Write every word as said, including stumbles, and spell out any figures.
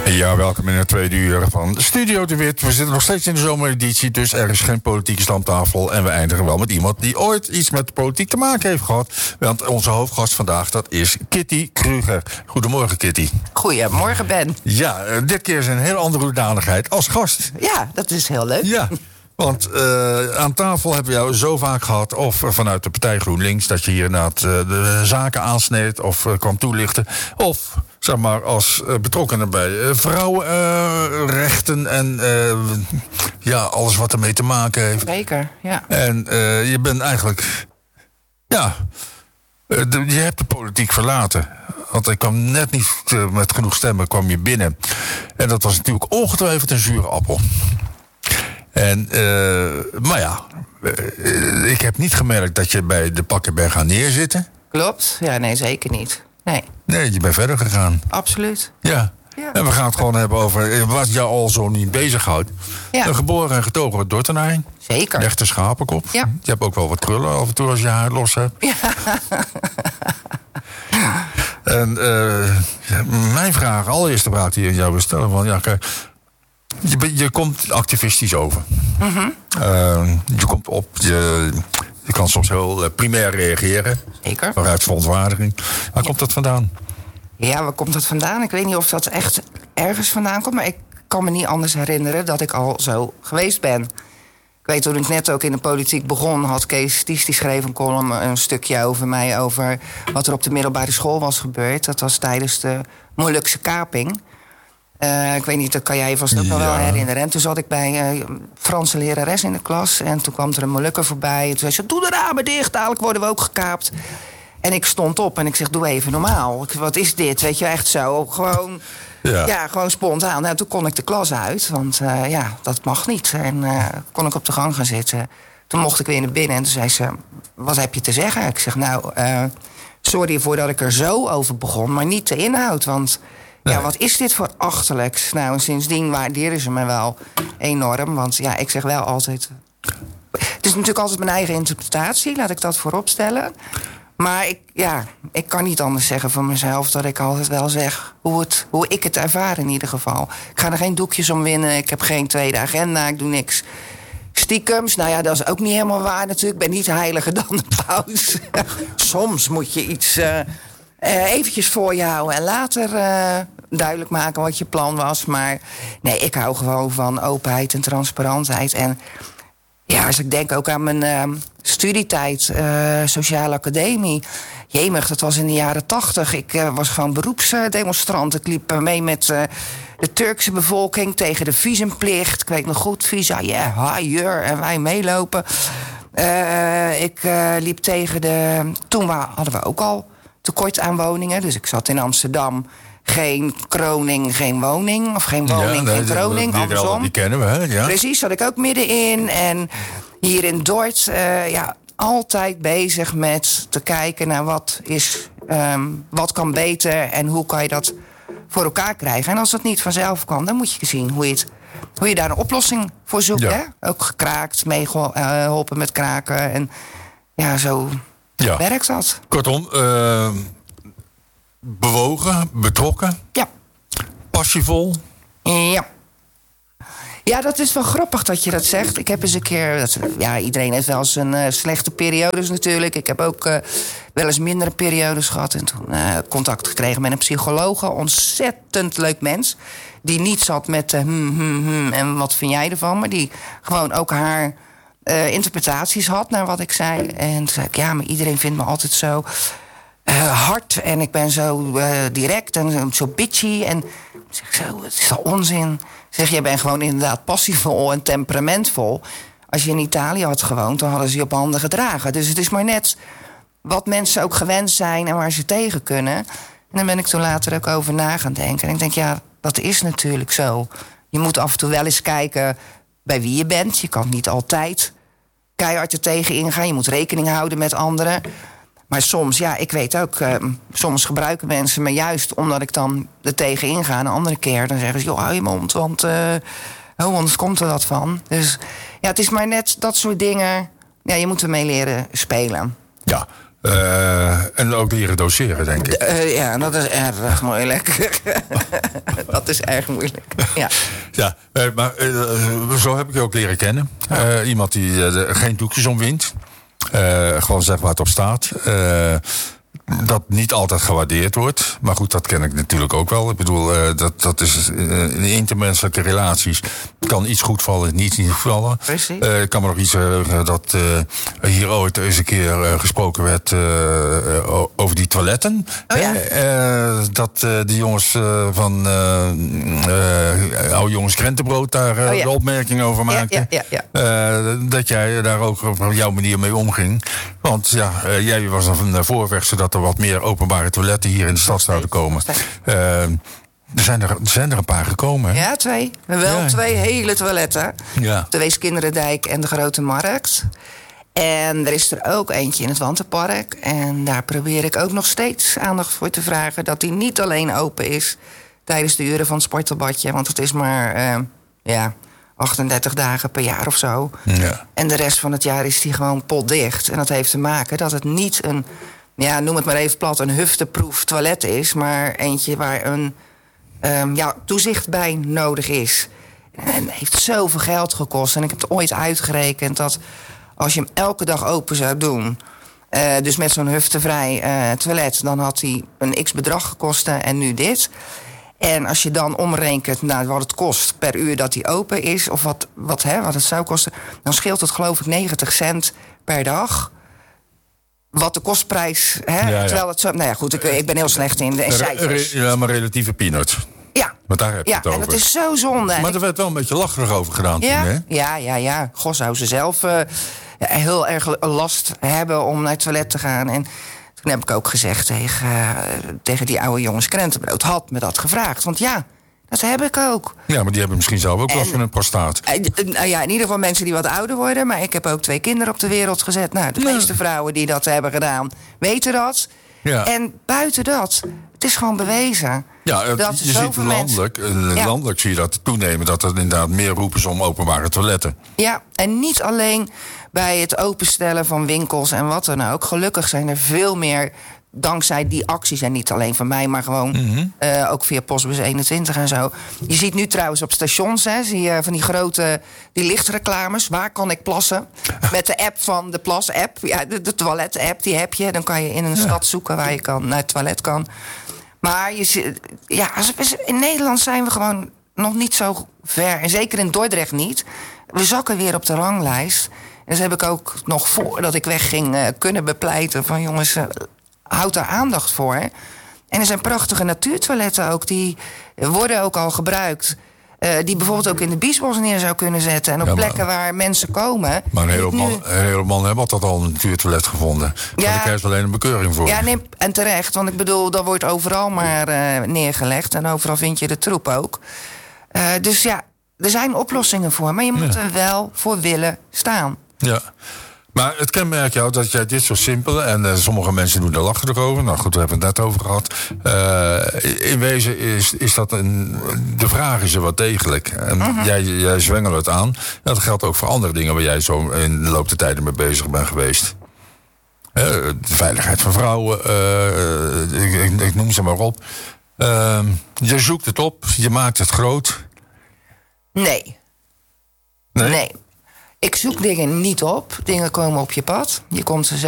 Ja, welkom in het tweede uur van Studio de Wit. We zitten nog steeds in de zomereditie, dus er is geen politieke stamtafel. En we eindigen wel met iemand die ooit iets met de politiek te maken heeft gehad. Want onze hoofdgast vandaag, dat is Kitty Kruger. Goedemorgen, Kitty. Goedemorgen, Ben. Ja, dit keer is een heel andere hoedanigheid als gast. Ja, dat is heel leuk. Ja. Want uh, aan tafel hebben we jou zo vaak gehad, of vanuit de partij GroenLinks, dat je hier inderdaad uh, de zaken aansneed of uh, kwam toelichten. Of zeg maar als uh, betrokkenen bij uh, vrouwenrechten uh, en uh, ja, alles wat ermee te maken heeft. Zeker, ja. En uh, je bent eigenlijk, ja, uh, de, je hebt de politiek verlaten. Want ik kwam net niet uh, met genoeg stemmen kwam je binnen. En dat was natuurlijk ongetwijfeld een zure appel. En, uh, maar ja, uh, ik heb niet gemerkt dat je bij de pakken bent gaan neerzitten. Klopt, ja, nee, zeker niet. Nee. Nee, je bent verder gegaan. Absoluut. Ja. Ja. En we gaan het gewoon hebben over wat jou al zo niet bezighoudt. Ja. Een geboren en getogen Dordtenaar. Zeker. Echte schapenkop. Ja. Je hebt ook wel wat krullen af en toe als je haar los hebt. Ja. En uh, mijn vraag, allereerste vraag die ik jou wil stellen, van ja, kijk. Je, je komt activistisch over. Mm-hmm. Uh, je komt op, je, je kan soms heel uh, primair reageren. Zeker. Waaruit verontwaardiging. Waar ja. komt dat vandaan? Ja, waar komt dat vandaan? Ik weet niet of dat echt ergens vandaan komt, maar ik kan me niet anders herinneren dat ik al zo geweest ben. Ik weet, toen ik net ook in de politiek begon, had Kees Ties, die schreef een column, een stukje over mij, over wat er op de middelbare school was gebeurd. Dat was tijdens de Molukse kaping. Uh, ik weet niet, dat kan jij je vast ook nog ja. wel herinneren. En toen zat ik bij uh, Franse lerares in de klas. En toen kwam er een Molukker voorbij. En toen zei ze, doe de ramen dicht, dadelijk worden we ook gekaapt. En ik stond op en ik zeg, doe even normaal. Ik, wat is dit? Weet je, echt zo. Gewoon, ja. ja, gewoon spontaan. Nou, toen kon ik de klas uit, want uh, ja, dat mag niet. En uh, kon ik op de gang gaan zitten. Toen mocht ik weer naar binnen en toen zei ze, wat heb je te zeggen? Ik zeg, nou, uh, sorry voor dat ik er zo over begon, maar niet de inhoud, want... Nee. Ja, wat is dit voor achterlijks? Nou, en sindsdien waarderen ze me wel enorm. Want ja, ik zeg wel altijd... Het is natuurlijk altijd mijn eigen interpretatie, laat ik dat voorop stellen. Maar ik, ja, ik kan niet anders zeggen van mezelf dat ik altijd wel zeg hoe, het, hoe ik het ervaar in ieder geval. Ik ga er geen doekjes om winnen, ik heb geen tweede agenda, ik doe niks stiekems. Nou ja, dat is ook niet helemaal waar natuurlijk. Ik ben niet heiliger dan de paus. Soms moet je iets... Uh, Uh, eventjes voor je houden en later uh, duidelijk maken wat je plan was. Maar nee, ik hou gewoon van openheid en transparantheid. En ja, als ik denk ook aan mijn uh, studietijd, uh, sociale academie. Jemig, dat was in de jaren tachtig. Ik uh, was gewoon beroepsdemonstrant. Ik liep uh, mee met uh, de Turkse bevolking tegen de visumplicht. Ik weet nog goed, visa, ja, yeah, higher, en wij meelopen. Uh, ik uh, liep tegen de... Toen hadden we ook al... tekort aan woningen. Dus ik zat in Amsterdam. Geen kroning, geen woning. Of geen woning, ja, geen die, kroning. Die, die, andersom. Die kennen we, hè? Ja. Precies, zat ik ook middenin. En hier in Dort, uh, ja, altijd bezig met te kijken naar wat is, um, wat kan beter en hoe kan je dat voor elkaar krijgen. En als dat niet vanzelf kan, dan moet je zien hoe je, het, hoe je daar een oplossing voor zoekt. Ja. Hè? Ook gekraakt, meegeholpen uh, met kraken. En ja, zo... Ja. Werkt dat? Kortom, uh, bewogen, betrokken. Ja. Passievol. Ja. Ja, dat is wel grappig dat je dat zegt. Ik heb eens een keer... Dat, ja, iedereen heeft wel eens een uh, slechte periodes natuurlijk. Ik heb ook uh, wel eens mindere periodes gehad. En toen uh, contact gekregen met een psycholoog. Ontzettend leuk mens. Die niet zat met uh, hmm, hmm, hmm, en wat vind jij ervan? Maar die gewoon ook haar... Uh, interpretaties had naar wat ik zei. En toen zei ik, ja, maar iedereen vindt me altijd zo uh, hard. En ik ben zo uh, direct en zo bitchy. En ik zeg zo, het is al onzin. Ik zeg, jij bent gewoon inderdaad passievol en temperamentvol. Als je in Italië had gewoond, dan hadden ze je op handen gedragen. Dus het is maar net wat mensen ook gewend zijn en waar ze tegen kunnen. En dan ben ik toen later ook over na gaan denken. En ik denk, ja, dat is natuurlijk zo. Je moet af en toe wel eens kijken bij wie je bent. Je kan niet altijd keihard er tegen ingaan. Je moet rekening houden met anderen. Maar soms, ja, ik weet ook... Uh, soms gebruiken mensen me juist omdat ik dan er tegen inga. Een andere keer dan zeggen ze, joh, hou je mond, want uh, oh, anders komt er wat van. Dus ja, het is maar net dat soort dingen... Ja, je moet ermee leren spelen. Ja, Uh, en ook leren doseren, denk ik. Uh, ja, dat is erg moeilijk. Dat is erg moeilijk, ja. Ja, uh, maar uh, zo heb ik je ook leren kennen. Uh, iemand die uh, geen doekjes omwint. Uh, gewoon zeg waar het op staat. Uh, dat niet altijd gewaardeerd wordt. Maar goed, dat ken ik natuurlijk ook wel. Ik bedoel, uh, dat, dat is uh, in intermenselijke relaties kan iets goed vallen, niet niet vallen. Precies. Uh, ik kan me nog iets herinneren dat uh, hier ooit eens een keer uh, gesproken werd uh, over die toiletten. Oh, ja. uh, dat uh, die jongens uh, van uh, uh, oude jongens Krentenbrood daar uh, oh, ja. de opmerking over maakten. Ja, ja, ja, ja. Uh, dat jij daar ook op jouw manier mee omging. Want ja, uh, jij was een voorvechter dat er wat meer openbare toiletten hier in de stad zouden komen. Uh, er, zijn er, er zijn er een paar gekomen. Hè? Ja, twee. Wel ja. twee hele toiletten. Ja. De Weeskinderdijk en de Grote Markt. En er is er ook eentje in het Wantenpark. En daar probeer ik ook nog steeds aandacht voor te vragen. Dat die niet alleen open is tijdens de uren van het sportdebatje. Want het is maar uh, ja, achtendertig dagen per jaar of zo. Ja. En de rest van het jaar is die gewoon potdicht. En dat heeft te maken dat het niet een... ja, noem het maar even plat, een hufteproof toilet is... maar eentje waar een um, ja, toezicht bij nodig is. En het heeft zoveel geld gekost. En ik heb het ooit uitgerekend dat als je hem elke dag open zou doen... Uh, dus met zo'n huftevrij uh, toilet... dan had hij een x-bedrag gekost en nu dit. En als je dan omrekent naar wat het kost per uur dat hij open is... of wat, wat, hè, wat het zou kosten... dan scheelt het geloof ik negentig cent per dag... Wat de kostprijs, hè? Ja, ja. Terwijl het zo... Nou ja, goed, ik, ik ben heel slecht in de in cijfers. Ja, maar relatieve peanuts. Ja. Maar daar heb je ja, het over. En dat is zo zonde. Maar er werd wel een beetje lacherig over gedaan ja, toen, hè? Ja, ja, ja. Goh, zou ze zelf uh, heel erg last hebben om naar het toilet te gaan. En toen heb ik ook gezegd tegen, uh, tegen die oude jongens Krentenbrood... had me dat gevraagd, want ja... dat heb ik ook. Ja, maar die hebben misschien zelf ook last van een prostaat. Uh, nou ja, in ieder geval mensen die wat ouder worden. Maar ik heb ook twee kinderen op de wereld gezet. Nou, de ja. meeste vrouwen die dat hebben gedaan, weten dat. Ja. En buiten dat, het is gewoon bewezen. Ja, het, dat je ziet landelijk, mensen... ja. landelijk zie je dat toenemen... dat er inderdaad meer roepen is om openbare toiletten. Ja, en niet alleen bij het openstellen van winkels en wat dan ook. Gelukkig zijn er veel meer... dankzij die acties, en niet alleen van mij... maar gewoon mm-hmm. uh, ook via Postbus eenentwintig en zo. Je ziet nu trouwens op stations... Hè, zie je van die grote die lichtreclames. Waar kan ik plassen? Met de app van de Plas-app. Ja, de, de toilet-app, die heb je. Dan kan je in een ja. stad zoeken waar je kan, naar het toilet kan. Maar je, ja, in Nederland zijn we gewoon nog niet zo ver. En zeker in Dordrecht niet. We zakken weer op de ranglijst. En dat heb ik ook nog voordat ik wegging... Uh, kunnen bepleiten van jongens... Uh, houd daar aandacht voor. En er zijn prachtige natuurtoiletten ook. Die worden ook al gebruikt. Uh, die bijvoorbeeld ook in de Biesbos neer zou kunnen zetten. En op ja, maar, plekken waar mensen komen. Maar een heleboel nu... man, man hebben altijd al een natuurtoilet gevonden. Ja, daar krijg je alleen een bekeuring voor. Ja, nee, en terecht. Want ik bedoel, dat wordt overal maar uh, neergelegd. En overal vind je de troep ook. Uh, dus ja, er zijn oplossingen voor. Maar je moet ja. er wel voor willen staan. Ja. Maar het kenmerkt jou dat jij dit zo simpel... en uh, sommige mensen doen er lachen over. Nou goed, we hebben het net over gehad. Uh, in wezen is, is dat een... de vraag is er wat degelijk. En uh-huh. jij, jij zwengelt het aan. Dat geldt ook voor andere dingen... waar jij zo in de loop der tijden mee bezig bent geweest. Uh, de veiligheid van vrouwen. Uh, ik, ik, ik noem ze maar op. Uh, je zoekt het op. Je maakt het groot. Nee. Nee? Nee. Ik zoek dingen niet op. Dingen komen op je pad. Je komt ze